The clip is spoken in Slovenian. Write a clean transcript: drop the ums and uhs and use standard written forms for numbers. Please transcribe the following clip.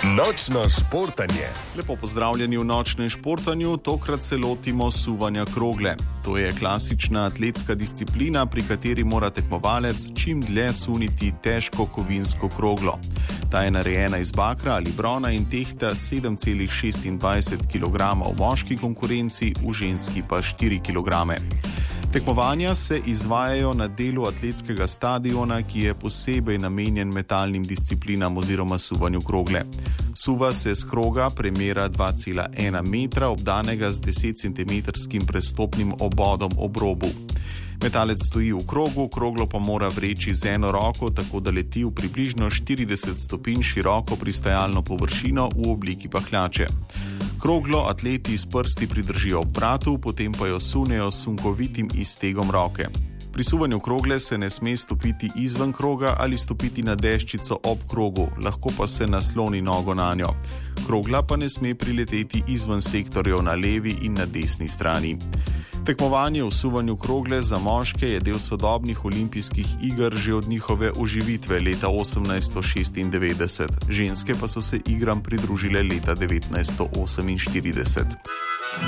Nočno športanje. Lepo pozdravljeni v nočnem športanju, tokrat se lotimo suvanja krogle. To je klasična atletska disciplina, pri kateri mora tekmovalec čim dlje suniti težko kovinsko kroglo. Ta je narejena iz bakra ali brona in tehta 7,26 kg v moški konkurenci, v ženski pa 4 kg. Tekmovanja se izvajajo na delu atletskega stadiona, ki je posebej namenjen metalnim disciplinam oziroma suvanju krogle. Suva se z kroga premera 2,1 metra, obdanega z 10 cm prestopnim obodom ob robu. Metalec stoji v krogu, kroglo pa mora vreči z eno roko, tako da leti v približno 40 stopinj široko pristajalno površino v obliki pahljače. Kroglo atleti s prsti pridržijo ob vratu, potem pa jo sunejo s sunkovitim iztegom roke. Pri suvanju krogle se ne sme stopiti izven kroga ali stopiti na deščico ob krogu, lahko pa se nasloni nogo na njo. Krogla pa ne sme prileteti izven sektorjev na levi in na desni strani. Tekmovanje v suvanju krogle za moške je del sodobnih olimpijskih iger že od njihove oživitve leta 1896. Ženske pa so se igram pridružile leta 1948.